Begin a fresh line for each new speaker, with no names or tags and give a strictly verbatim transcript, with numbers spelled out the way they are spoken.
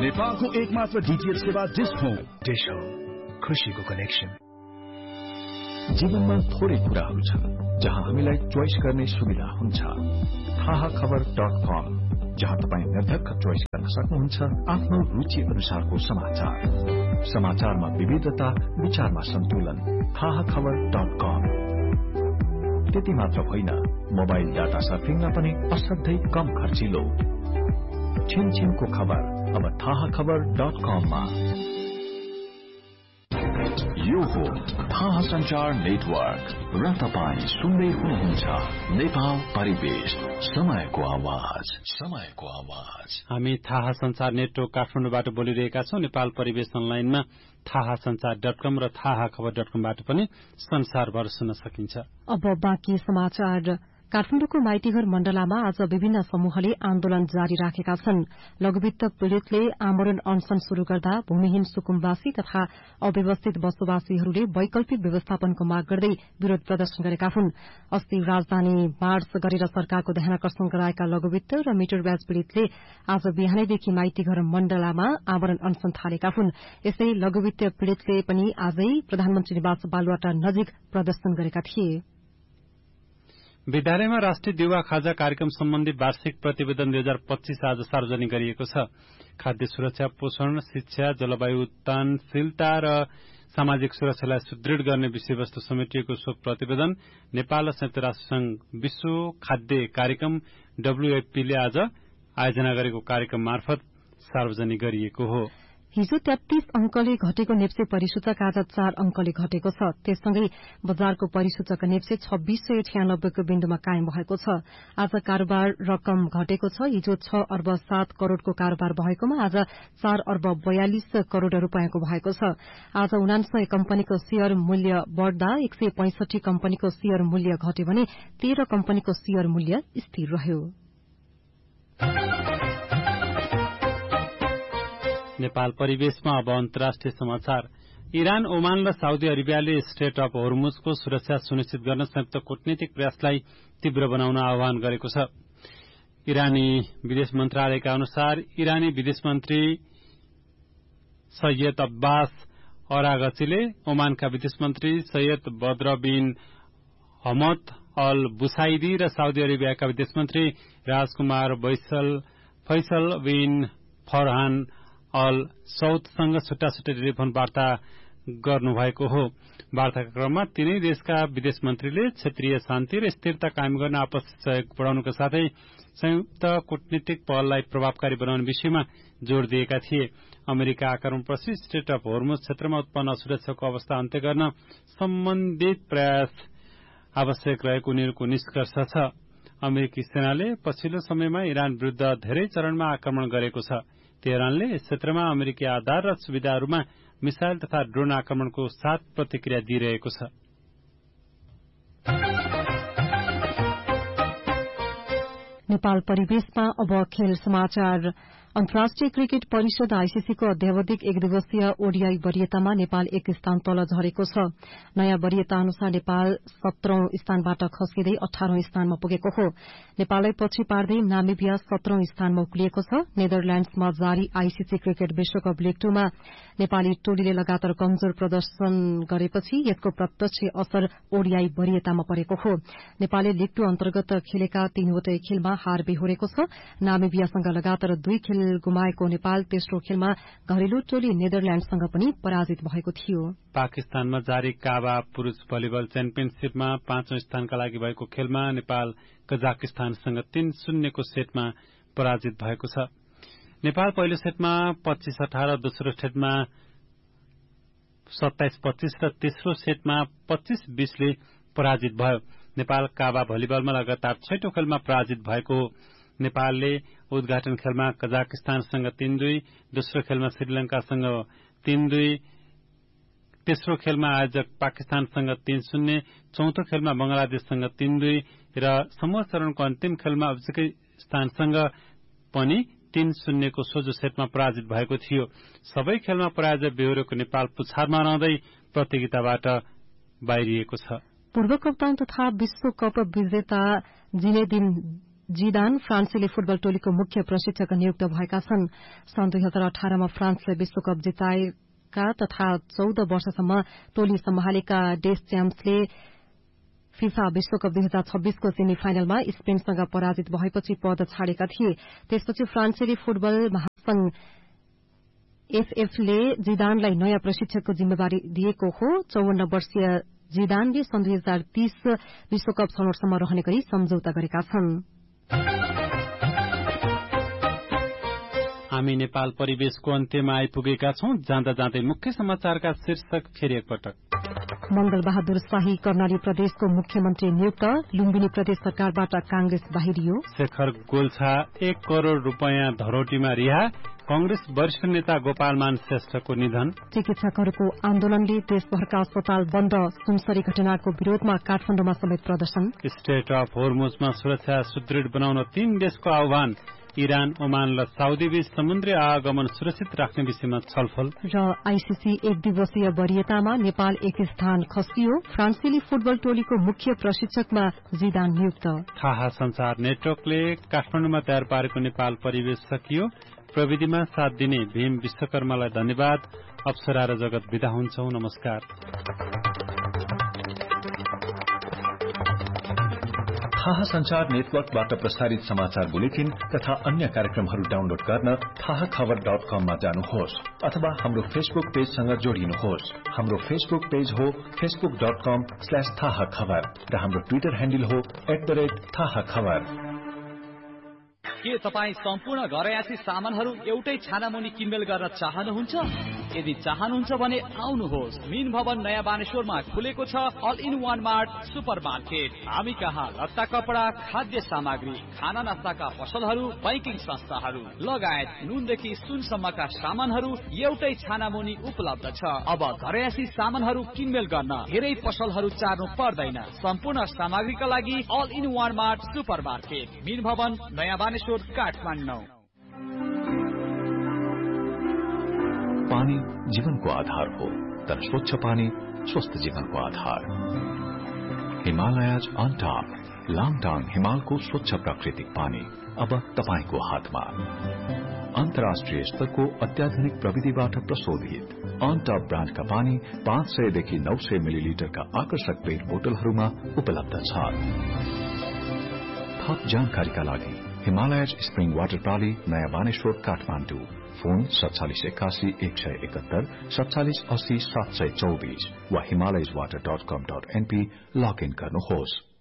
नेपालको एकमात्र डीटीएच सेवा डिश होम।
डिश होम, खुशीको कनेक्सन। जीवनमा थोरै कुराहरू छन् जहाँ हामीलाई चोइस गर्ने सुविधा हुन्छ। थाहा खबर डट कम, जहाँ तपाईँ निर्धक्क चोइस गर्न सक्नुहुन्छ आफ्नो रुचि अनुसारको समाचार। समाचारमा विविधता, विचारमा सन्तुलन। थाहा खबर डट कम। त्यति मात्र होइन, मोबाइल डाटा सर्फिङमा पनि असाध्यै कम खर्चिलो। छिनछिनको खबर अब थाहा खबर डट कममा।
यो हो थाहा संचार नेटवर्क र तपाईँ सुन्दै हुनुहुन्छ नेपाल परिवेश, समयको आवाज, समयको आवाज।
हामी थाहा संचार नेटवर्क काठमाडौँबाट बोलिरहेका छौं। नेपाल परिवेश अनलाइनमा थाहा संचार डट कम र थाहा खबर डट कमबाट पनि संसारभर सुन्न सकिन्छ।
अब बाँकी समाचार। काठमाडौँको माइतीघर मण्डलामा आज विभिन्न समूहले आन्दोलन जारी राखेका छन्। लघुवित्त पीड़ितले आमरण अनशन शुरू गर्दा भूमिहीन सुकुम्बासी तथा अव्यवस्थित बसोबासीहरूले वैकल्पिक व्यवस्थापनको माग गर्दै विरोध प्रदर्शन गरेका हुन्। अस्ति राजधानी मार्च गरेर सरकारको ध्यानाकर्षण गराएका लघुवित्त र मिटर ब्याज पीड़ितले आज बिहानैदेखि माइतीघर मण्डलामा आमरण अनशन थालेका हुन्। यसै लघुवित्त पीड़ितले पनि आजै प्रधानमन्त्री निवास बालुवाटा नजिक प्रदर्शन गरेका थिए।
विद्यालयमा राष्ट्रिय देउवा खाजा कार्यक्रम सम्बन्धी वार्षिक प्रतिवेदन दुई हजार पच्चीस आज सार्वजनिक गरिएको छ। खाद्य सुरक्षा, पोषण, शिक्षा, जलवायु उत्तानशीलता र सामाजिक सुरक्षालाई सुदृढ़ गर्ने विषयवस्तु समेटिएको सो प्रतिवेदन नेपाल र संयुक्त राष्ट्रसंघ विश्व खाद्य कार्यक्रम डब्ल्यूएफपी ले आज आयोजना गरेको कार्यक्रम मार्फत सार्वजनिक गरिएको हो।
हिजो तेत्तीस अंकले घटेको नेप्से परिसूचक आज चार अंकले घटेको छ। त्यससँगै बजारको परिसूचक नेप्से छब्बीस सय छयानब्बेको बिन्दुमा कायम भएको छ। आज कारोबार रकम घटेको छ। हिजो छ अर्ब सात करोड़को कारोबार भएकोमा आज चार अर्ब बयालिस करोड़ रूपियाँको भएको छ। आज उनान्सय कम्पनीको शेयर मूल्य बढ़दा एक सय पैंसठी कम्पनीको शेयर मूल्य घट्यो भने तेह्र कम्पनीको शेयर मूल्य स्थिर रह्यो।
नेपाल परिवेशमा अब अन्तर्राष्ट्रिय समाचार। इरान, ओमान र साउदी अरेबियाले स्ट्रेट अफ होर्मुजको सुरक्षा सुनिश्चित गर्न संयुक्त कूटनीतिक प्रयासलाई तीव्र बनाउन आह्वान गरेको छ। इरानी विदेश मन्त्रालयका अनुसार इरानी विदेश मन्त्री सैयद अब्बास अरागचीले ओमानका विदेश मन्त्री सैयद बद्र बिन हमद अल बुसाइदी र साउदी अरेबियाका विदेश मन्त्री राजकुमार फैसल बिन फरहान अल सौदसँग छुट्टा छुट्टै टेलिफोन वार्ता गर्नुभएको हो। वार्ताका क्रममा तीनै देशका विदेश मन्त्रीले क्षेत्रीय शान्ति र स्थिरता कायम गर्न आपसी सहयोग बढाउनुका साथै संयुक्त कूटनीतिक पहललाई प्रभावकारी बनाउने विषयमा जोड़ दिएका थिए। अमेरिका आक्रमणपछि स्ट्रेट अफ होर्मुज क्षेत्रमा उत्पन्न असुरक्षाको अवस्था अन्त्य गर्न सम्बन्धित प्रयास आवश्यक रहेको उनीहरूको निष्कर्ष छ। अमेरिकी सेनाले पछिल्लो समयमा इरान विरूद्ध धेरै चरणमा आक्रमण गरेको छ। तेहरानले यस क्षेत्रमा अमेरिकी आधार र सुविधाहरूमा मिसाइल तथा ड्रोन आक्रमणको साथ प्रतिक्रिया दिइरहेको छ।
नेपाल परिवेशमा अब खेल समाचार। अन्तर्राष्ट्रिय क्रिकेट परिषद आईसीसीको अध्यावधिक एक दिवसीय ओडीआई वरीयतामा नेपाल एक स्थान तल झरेको छ। नयाँ वरीयता अनुसार नेपाल सत्रौं स्थानबाट खस्किँदै अठारौं स्थानमा पुगेको हो। नेपाललाई पछि पार्दै नामिबिया सत्रौं स्थानमा उक्लिएको छ। नेदरल्याण्ड्समा जारी आईसीसी क्रिकेट विश्वकप लीग टूमा नेपाली टोलीले लगातार कमजोर प्रदर्शन गरेपछि यसको प्रत्यक्ष असर ओडीआई वरीयतामा परेको हो। नेपालले लीग टू अन्तर्गत खेलेका तीनवटै खेलमा हार बेहोरेको छ। नामिबियासँग लगातार दुई खेल गुमाएको नेपाल तेस्रो खेलमा घरेलु टोली नेदरल्याण्डसँग पनि पराजित भएको थियो।
पाकिस्तानमा जारी काबा पुरूष भलिबल च्याम्पियनशीपमा पाँचौं स्थानका लागि भएको खेलमा नेपाल कजाकिस्तानसँग तीन शून्यको सेटमा पराजित भएको छ। नेपाल पहिलो सेटमा पच्चीस अठारह, दोस्रो सेटमा सत्ताइस पच्चीस र तेस्रो सेटमा पच्चीस बीसले पराजित भयो। नेपाल काबा भलिबलमा लगातार छैटौं खेलमा पराजित भएको हो। नेपालले उद्घाटन खेलमा कजाकिस्तानसँग तीन दुई, दोस्रो खेलमा श्रीलंकासँग तीन दुई, तेस्रो खेलमा आयोजक पाकिस्तानसँग तीन शून्य, चौथो खेलमा बंगलादेशसँग तीन दुई र समूह चरणको अन्तिम खेलमा उज्बेकिस्तानसँग पनि तीन शून्यको सोझो सेटमा पराजित भएको थियो। सबै खेलमा पराजय बेहोरेको नेपाल पुछारमा रहँदै प्रतियोगिताबाट बाहिरिएको छ।
पूर्व कप्तान तथा विश्वकप विजेता जिनेदिन जिदान फ्रान्सेली फुटबल टोलीको मुख्य प्रशिक्षक नियुक्त भएका छन्। सन् दुई हजार अठारमा फ्रान्सले विश्वकप जिताएका तथा चौध वर्षसम्म टोली सम्हालेका डेस्च्याम्सले फिफा विश्वकप दुई हजार छब्बीसको सेमी फाइनलमा स्पेनसँग पराजित भएपछि पद छाडेका थिए। त्यसपछि फ्रान्सेली फुटबल महासंघ एफएफले जिदानलाई नयाँ प्रशिक्षकको जिम्मेवारी दिएको हो। चौवन्न वर्षीय जिदानले सन् दुई हजार तीस विश्वकप छनौटसम्म रहने गरी सम्झौता गरेका छन्।
हामी नेपाल परिवेशको अन्त्यमा आइपुगेका छौं। जाँदा जाँदै मुख्य समाचारका शीर्षक फेरि एकपटक।
मंगल बहादुर शाही कर्णाली प्रदेशको मुख्यमन्त्री नियुक्त। लुम्बिनी प्रदेश सरकारबाट कांग्रेस बाहिरियो।
शेखर गोल्छा एक करोड़ रूपियाँ धरोटीमा रिहा। कांग्रेस वरिष्ठ नेता गोपालमान श्रेष्ठको निधन।
चिकित्सकहरूको आन्दोलनले देशभरका अस्पताल बन्द। सुनसरी घटनाको विरोधमा काठमाडौँमा समेत प्रदर्शन।
स्टेट अफ होर्मुजमा सुरक्षा सुदृढ़ बनाउन तीन देशको आह्वान। इरान, ओमान र साउदी बीच समुद्री आगमन सुरक्षित राख्ने विषयमा छलफल।
र आईसीसी एक दिवसीय वरीयतामा नेपाल एक स्थान खसियो। फ्रान्सेली फुटबल टोलीको मुख्य प्रशिक्षकमा जिदान नियुक्त।
थाहा संचार नेटवर्कले काठमाडौँमा तयार पारेको नेपाल परिवेश सकियो। प्रविधिमा साथ दिने भीम विश्वकर्मालाई धन्यवाद। अप्सरा र जगत विदा हुन्छौं। नमस्कार।
थाहा संचार नेटवर्कबाट प्रसारित समाचार बुलेटिन तथा अन्य कार्यक्रमहरू डाउनलोड गर्न थाहा खबर डट कममा जानुहोस् अथवा हाम्रो फेसबुक पेजसँग जोडिनुहोस्। हाम्रो फेसबुक पेज हो फेसबुक डट कम स्ल्याश थाहा खबर र हाम्रो ट्विटर ह्यान्डल हो एट द रेट थाहा खबर।
के तपाईँ सम्पूर्ण घरयासी सामानहरू एउटै छानामुनि किनमेल गर्न चाहनुहुन्छ? यदि चाहनुहुन्छ भने आउनुहोस्। मीन भवन नयाँ बानेश्वरमा खुलेको छ all in one mart super market. हामी कहाँ लत्ता कपडा, खाद्य सामग्री, खाना नास्ताका पसलहरू, बैंकिङ संस्थाहरू लगायत नुनदेखि सुनसम्मका सामानहरू एउटै छानामुनि उपलब्ध छ। अब घरयासी सामानहरू किनमेल गर्न धेरै पसलहरू चार्नु पर्दैन। सम्पूर्ण सामग्रीका लागि all in one mart super market, मीन भवन नयाँ बानेश्वर, काठमाडौँ।
पानी जीवनको आधार हो, तर स्वच्छ पानी स्वस्थ जीवनको आधार। हिमालयज अन टप लाङटाङ हिमालको स्वच्छ प्राकृतिक पानी अब तपाईको हातमा। अन्तर्राष्ट्रिय स्तरको अत्याधुनिक प्रविधिबाट प्रशोधित अन टप ब्रान्डका पानी पाँच सयदेखि नौ सय मिलिलिटरका आकर्षक पेट बोतलहरूमा उपलब्ध छ। थप जानकारीका लागि हिमालयज स्प्रिङ वाटर प्रणाली नयाँ बानेश्वर, काठमाडौँ। फोन सत्तालिस एकासी एक सय एकहत्तर सत्तालिस अस्सी सात सय चौबीस वा हिमालयज वाटर डट कम डट एनपी लगइन गर्नुहोस्।